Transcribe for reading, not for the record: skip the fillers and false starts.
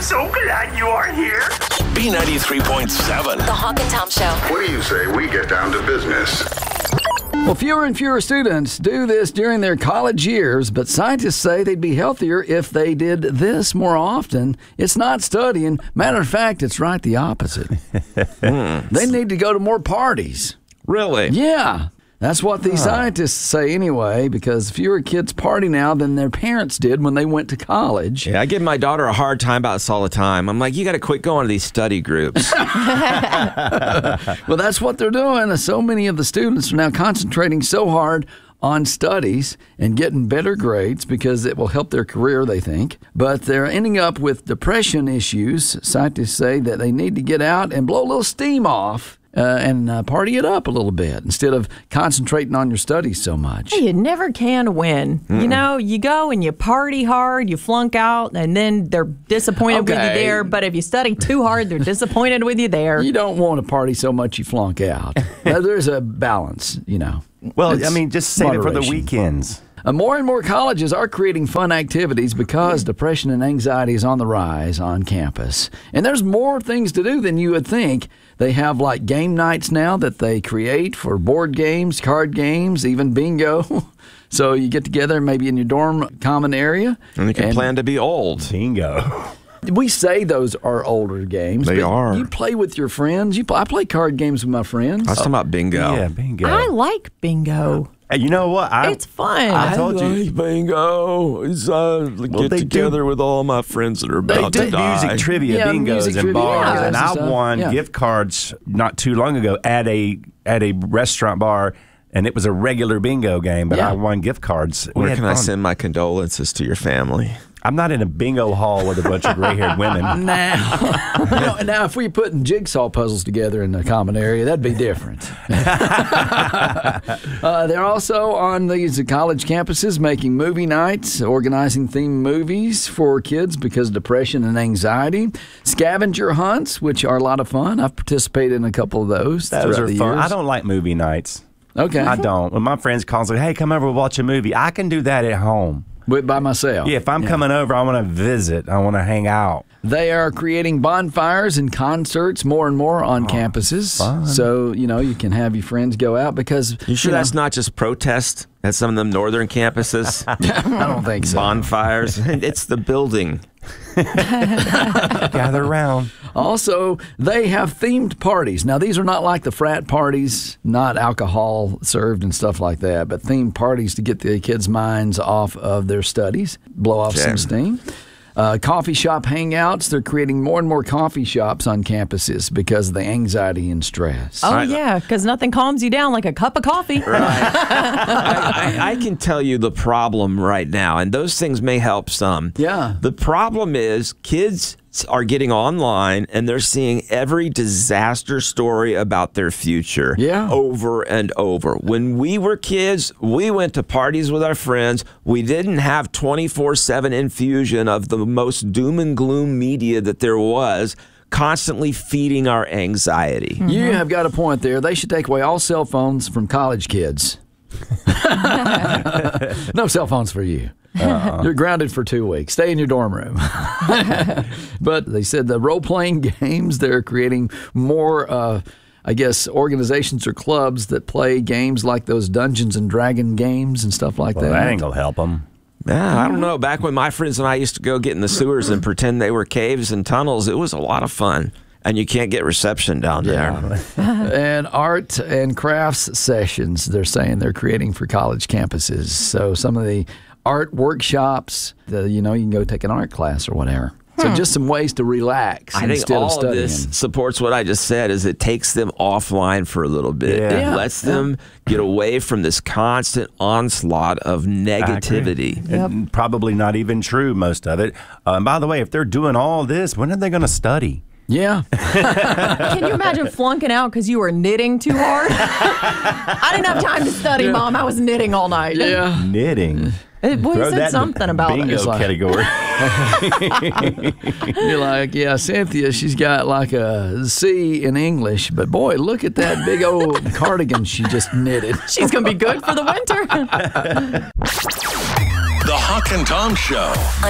so glad you are here. B93.7. The Hawk and Tom Show. What do you say we get down to business? Well, fewer and fewer students do this during their college years, but scientists say they'd be healthier if they did this more often. It's not studying. Matter of fact, it's right the opposite. They need to go to more parties. Really? Yeah. That's what these scientists say anyway, because fewer kids party now than their parents did when they went to college. Yeah, I give my daughter a hard time about this all the time. I'm like, you got to quit going to these study groups. Well, that's what they're doing. So many of the students are now concentrating so hard on studies and getting better grades because it will help their career, they think. But they're ending up with depression issues. Scientists say that they need to get out and blow a little steam off and party it up a little bit instead of concentrating on your studies so much. You never can win. You know, you go and you party hard, you flunk out, and then they're disappointed with you there. But if you study too hard, they're disappointed with you there. You don't want to party so much you flunk out. There's a balance, you know. Well, I mean, just save it for the weekends. More and more colleges are creating fun activities because depression and anxiety is on the rise on campus. And there's more things to do than you would think. They have like game nights now that they create for board games, card games, even bingo. So you get together maybe in your dorm common area. And you can plan to be old. Bingo. We say those are older games. They are. You play with your friends. I play card games with my friends. I was talking about bingo. Yeah, bingo. I like bingo. Hey, you know what? It's fun. I told you. bingo. It's, get together with all my friends that are about They do music trivia bingos music and trivia bars, bingoes and I stuff. won gift cards not too long ago at a restaurant bar, and it was a regular bingo game, but I won gift cards. Where can I send my condolences to your family? I'm not in a bingo hall with a bunch of gray-haired women. Now, if we put jigsaw puzzles together in the common area, that'd be different. They're also on these college campuses making movie nights, organizing themed movies for kids because of depression and anxiety. Scavenger hunts, which are a lot of fun. I've participated in a couple of those. Those are the fun. years. I don't like movie nights. Okay. I don't. When my friends call and say, hey, come over and watch a movie, I can do that at home. By myself. Yeah, if I'm coming over, I want to visit. I want to hang out. They are creating bonfires and concerts more and more on campuses. Fun. So, you can have your friends go out because... You sure that's not just protest at some of them northern campuses? I don't think so. Bonfires. It's the building. Gather around. Also, they have themed parties. Now, these are not like the frat parties, not alcohol served and stuff like that, but themed parties to get the kids' minds off of their studies, blow off some steam. Coffee shop hangouts. They're creating more and more coffee shops on campuses because of the anxiety and stress. Oh, yeah, because nothing calms you down like a cup of coffee. Right. I can tell you the problem right now, and those things may help some. Yeah. The problem is kids are getting online and they're seeing every disaster story about their future over and over. When we were kids, we went to parties with our friends. We didn't have 24/7 infusion of the most doom and gloom media that there was, constantly feeding our anxiety. Mm-hmm. You have got a point there. They should take away all cell phones from college kids. No cell phones for you. You're grounded for 2 weeks. Stay in your dorm room. But they said the role-playing games, they're creating more, organizations or clubs that play games like those Dungeons and Dragon games and stuff like that. That ain't going to help them. Yeah, I don't know. Back when my friends and I used to go get in the sewers and pretend they were caves and tunnels, it was a lot of fun. And you can't get reception down there. And art and crafts sessions, they're saying they're creating for college campuses. So some of the art workshops, you can go take an art class or whatever. So just some ways to relax I think instead of all studying. of this supports what I just said, is it takes them offline for a little bit. Yeah. It lets them get away from this constant onslaught of negativity. And probably not even true, most of it. And by the way, if they're doing all this, when are they going to study? Yeah. Can you imagine flunking out because you were knitting too hard? I didn't have time to study, Mom. I was knitting all night. Yeah. Knitting. Boy, Throw said that something about bingo it. category. You're like, yeah, Cynthia, she's got like a C in English, but boy, look at that big old cardigan she just knitted. She's going to be good for the winter. The Hawk and Tom Show.